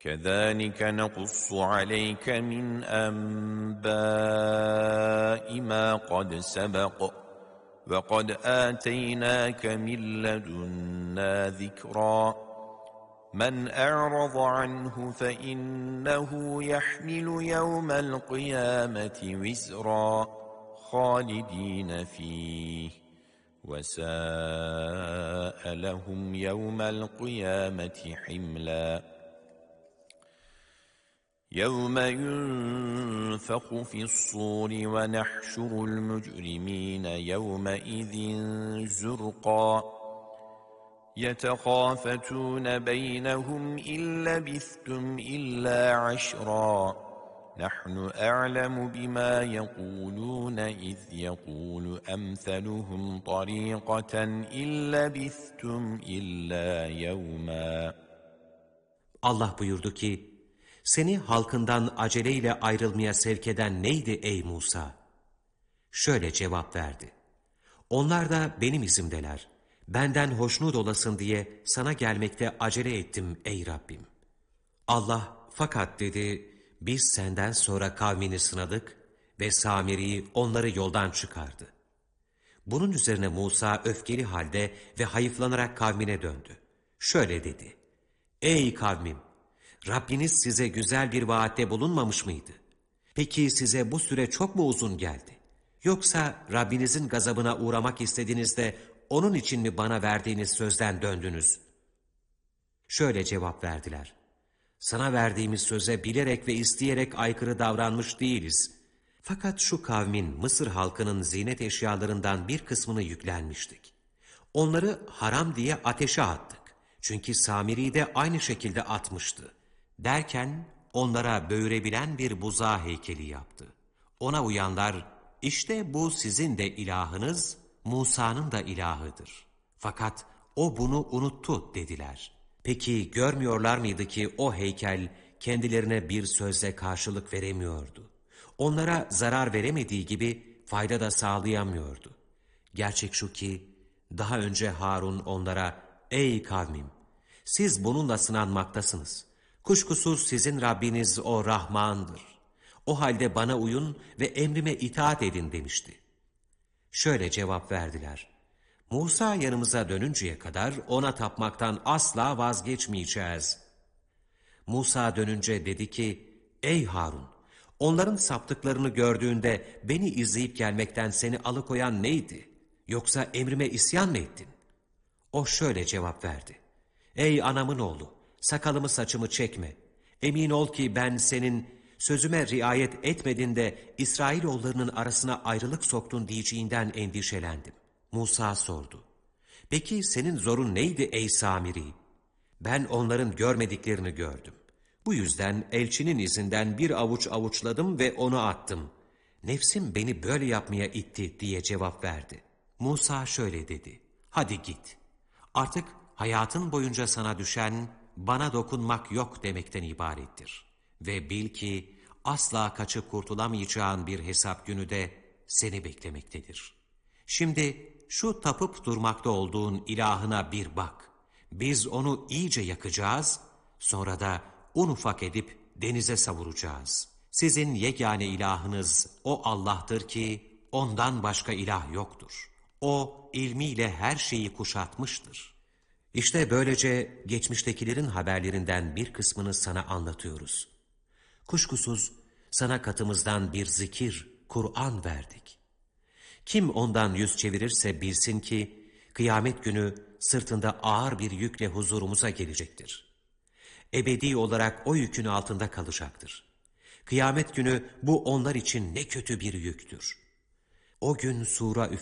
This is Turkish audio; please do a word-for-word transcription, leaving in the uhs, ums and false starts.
كَذَٰلِكَ نَقُصُّ عَلَيْكَ مِنْ أَنْبَاءِ مَا قَدْ سَبَقَ وَقَدْ آتَيْنَاكَ مِنْ لَدُنَّا ذِكْرًا مَنْ أَعْرَضَ عَنْهُ فَإِنَّهُ يَحْمِلُ يَوْمَ الْقِيَامَةِ وِزْرًا خَالِدِينَ فِيهِ وَسَاءَ لَهُمْ يَوْمَ الْقِيَامَةِ حِمْلًا يَوْمَ يُنفَخُ فِي الصُّورِ وَنَحْشُرُ الْمُجْرِمِينَ يَوْمَئِذٍ زُرْقًا يَتَخَافَتُونَ بَيْنَهُمْ إِن لَّبِثْتُمْ إِلَّا عَشْرًا نَحْنُ أَعْلَمُ بِمَا يَقُولُونَ إِذْ يَقُولُ أَمْثَلُهُمْ طَرِيقَةً إِن لَّبِثْتُمْ إِلَّا يَوْمًا. Allah buyurdu ki, seni halkından aceleyle ayrılmaya sevk eden neydi ey Musa? Şöyle cevap verdi. Onlar da benim izimdeler. Benden hoşnut olasın diye sana gelmekte acele ettim ey Rabbim. Allah fakat dedi, biz senden sonra kavmini sınadık ve Samiri'yi onları yoldan çıkardı. Bunun üzerine Musa öfkeli halde ve hayıflanarak kavmine döndü. Şöyle dedi, ey kavmim! Rabbiniz size güzel bir vaatte bulunmamış mıydı? Peki size bu süre çok mu uzun geldi? Yoksa Rabbinizin gazabına uğramak istediniz de onun için mi bana verdiğiniz sözden döndünüz? Şöyle cevap verdiler. Sana verdiğimiz söze bilerek ve isteyerek aykırı davranmış değiliz. Fakat şu kavmin Mısır halkının ziynet eşyalarından bir kısmını yüklenmiştik. Onları haram diye ateşe attık. Çünkü Samiri de aynı şekilde atmıştı. Derken onlara böğürebilen bir buzağı heykeli yaptı. Ona uyanlar, işte bu sizin de ilahınız, Musa'nın da ilahıdır. Fakat o bunu unuttu dediler. Peki görmüyorlar mıydı ki o heykel kendilerine bir sözle karşılık veremiyordu? Onlara zarar veremediği gibi fayda da sağlayamıyordu. Gerçek şu ki daha önce Harun onlara, ey kavmim! Siz bununla sınanmaktasınız. Kuşkusuz sizin Rabbiniz o Rahman'dır. O halde bana uyun ve emrime itaat edin demişti. Şöyle cevap verdiler. Musa yanımıza dönünceye kadar ona tapmaktan asla vazgeçmeyeceğiz. Musa dönünce dedi ki, ey Harun! Onların saptıklarını gördüğünde beni izleyip gelmekten seni alıkoyan neydi? Yoksa emrime isyan mı ettin? O şöyle cevap verdi. Ey anamın oğlu! Sakalımı saçımı çekme. Emin ol ki ben senin sözüme riayet etmedin de İsrailoğullarının arasına ayrılık soktun diyeceğinden endişelendim. Musa sordu. Peki senin zorun neydi ey Samiri? Ben onların görmediklerini gördüm. Bu yüzden elçinin izinden bir avuç avuçladım ve onu attım. Nefsim beni böyle yapmaya itti diye cevap verdi. Musa şöyle dedi. Hadi git. Artık hayatın boyunca sana düşen bana dokunmak yok demekten ibarettir. Ve bil ki asla kaçıp kurtulamayacağın bir hesap günü de seni beklemektedir. Şimdi şu tapıp durmakta olduğun ilahına bir bak. Biz onu iyice yakacağız, sonra da un ufak edip denize savuracağız. Sizin yegane ilahınız o Allah'tır ki ondan başka ilah yoktur. O ilmiyle her şeyi kuşatmıştır. İşte böylece geçmiştekilerin haberlerinden bir kısmını sana anlatıyoruz. Kuşkusuz sana katımızdan bir zikir, Kur'an verdik. Kim ondan yüz çevirirse bilsin ki kıyamet günü sırtında ağır bir yükle huzurumuza gelecektir. Ebedi olarak o yükün altında kalacaktır. Kıyamet günü bu onlar için ne kötü bir yüktür. O gün sura